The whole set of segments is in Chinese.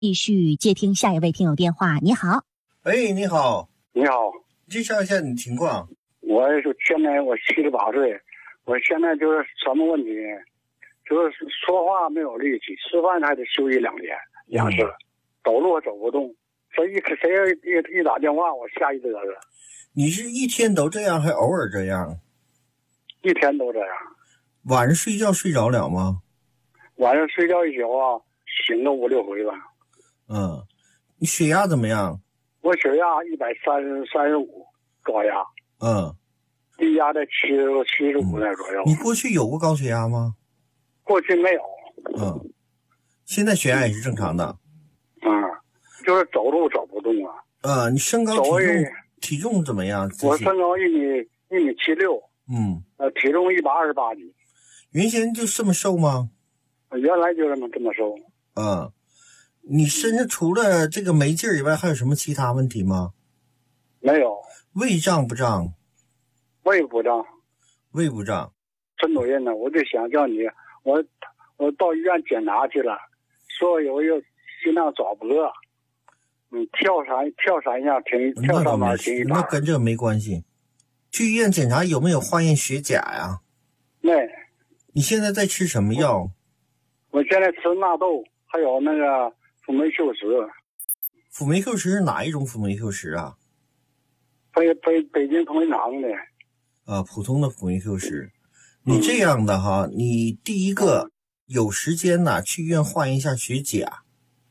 继续接听下一位听友电话。你好。 哎，你好。 你好， 介绍一下你情况。 我现在我78岁，我现在就是什么问题呢？就是说话没有力气，吃饭还得休息2天2次，走路走不动。谁一打电话，我吓一嘚瑟。 你是一天都这样，还偶尔这样？ 一天都这样。 晚上睡觉睡着了吗？ 晚上睡觉一宿啊，醒个5、6回吧。 你血压怎么样？ 我血压135，高压。低压在75那左右。 你过去有过高血压吗？ 过去没有。 现在血压也是正常的。 就是走路走不动啊。 你身高体重怎么样？ 我身高1米76。体重128斤。 原先就这么瘦吗？ 原来就这么瘦。 你身上除了这个没劲儿以外，还有什么其他问题吗？ 没有。 胃胀不胀？ 胃不胀。 胃不胀。 陈主任呢？我就想叫你，我到医院检查去了，说有一个心脏早搏，跳伞一下停，跳上面停一把。 那跟这个没关系。去医院检查有没有化验血钾呀？ 没。 你现在在吃什么药？ 我现在吃纳豆，还有那个辅酶 Q10。 辅酶 Q10是哪一种辅酶 Q10啊？ 北京同仁堂的。 普通的辅酶 Q10。你这样的哈，你第一个有时间呢，去医院化验一下血钾。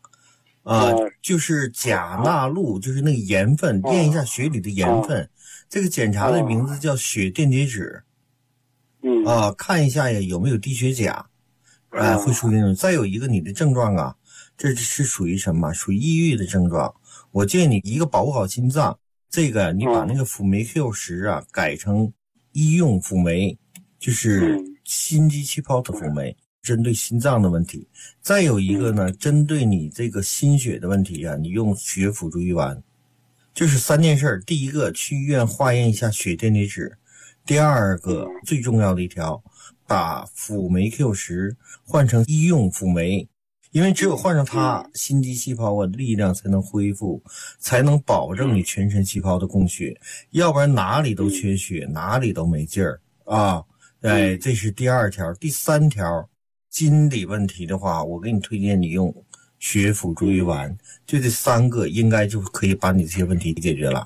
就是钾钠镕，就是那个盐分，验一下血里的盐分。这个检查的名字叫血电解质。看一下呀有没有低血钾。会出那种。再有一个你的症状啊，这是属于什么？属于抑郁的症状。我建议你一个保护好心脏，这个你把那个辅酶 Q10啊改成医用辅酶，就是心肌气泡的辅酶，针对心脏的问题。再有一个呢，针对你这个心血的问题啊，你用血辅助乙烷。就是3件事。第一个，去医院化验一下血电解质。第二个，最重要的一条，把辅酶 Q10 换成医用辅酶，因为只有换上它，心肌细胞的力量才能恢复，才能保证你全身细胞的供血，要不然哪里都缺血，哪里都没劲儿啊。这是第2条。第3条，心理问题的话，我给你推荐你用血辅助乙烷，就这3个应该就可以把你这些问题解决了。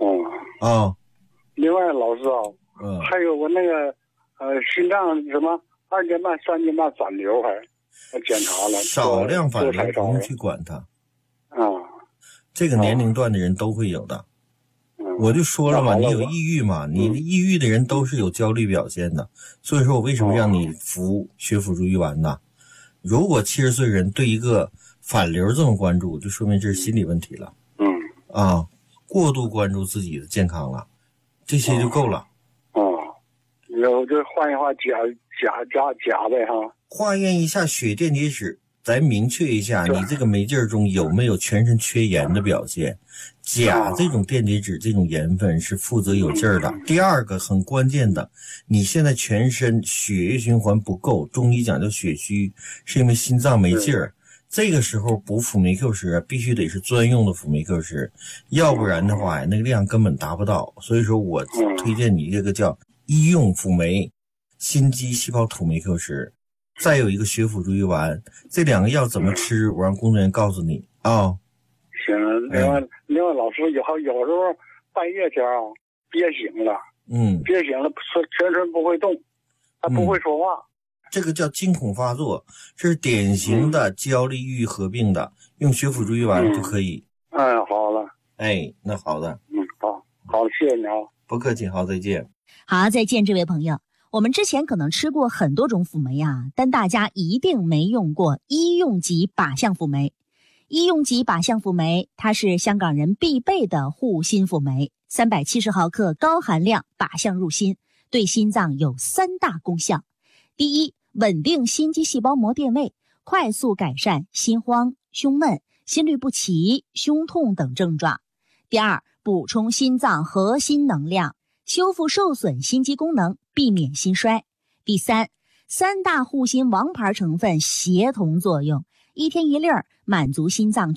另外老师还有我那个心脏什么2斤半3斤半反流，还检查了， 少量反流不用去管它。这个年龄段的人都会有的。我就说了嘛，你有抑郁嘛，你抑郁的人都是有焦虑表现的，所以说我为什么让你服血辅助乙烷呢？如果70岁人对一个反流这么关注，就说明这是心理问题了。过度关注自己的健康了，这些就够了。 我就换一换钾呗哈。 化验一下血电解质，咱明确一下你这个没劲儿中有没有全身缺盐的表现。钾这种电解质这种盐分是负责有劲儿的。第二个很关键的，你现在全身血液循环不够，中医讲叫血虚，是因为心脏没劲儿。这个时候补辅酶 Q10 必须得是专用的辅酶 Q10， 要不然的话那个量根本达不到。所以说我推荐你这个叫医用辅酶心肌细胞土酶 Q10， 再有一个血辅助乙烷。这2个药怎么吃，我让工作人员告诉你啊。 行。另外老师有时候半夜前憋醒了，憋醒了全身不会动，他不会说话。 这个叫惊恐发作，这是典型的焦虑抑郁合并的，用血辅助乙烷就可以。 好了。 那好的。 好，谢谢你啊。 不客气，好，再见。 好，再见，这位朋友。我们之前可能吃过很多种辅酶但大家一定没用过医用级靶向辅酶。医用级靶向辅酶，它是香港人必备的护心辅酶，370毫克高含量靶向入心，对心脏有3大功效。第一，稳定心肌细胞膜电位，快速改善心慌、胸闷、心律不齐、胸痛等症状。第二，补充心脏核心能量，修复受损心肌功能，避免心衰。第三，3大护心王牌成分协同作用， 一天一粒儿，满足心脏